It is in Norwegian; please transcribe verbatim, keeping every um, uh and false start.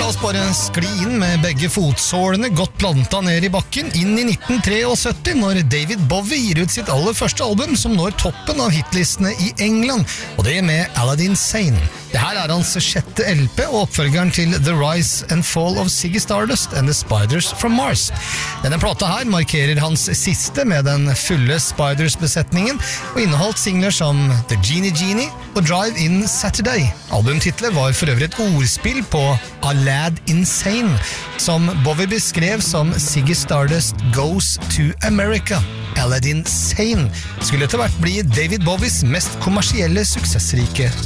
La oss bare skli inn med begge fotsålene godt planta ned i bakken inn i nitten syttitre, når David Bowie gir ut sitt aller første album som når toppen av hitlistene i England, og det med Aladdin Sane. Det her er hans sjette L P og oppfølgeren til The Rise and Fall of Ziggy Stardust and the Spiders from Mars. Denne plata her markerer hans siste med den fulle Spiders-besetningen og inneholdt singler som The Genie Genie og Drive In Saturday. Albumtitlet var for øvrig et ordspill på A Lad Insane, som Bowie beskrev som Ziggy Stardust Goes to America. Aladdin Sane skulle etter hvert bli David Bowies mest kommersielle suksessrike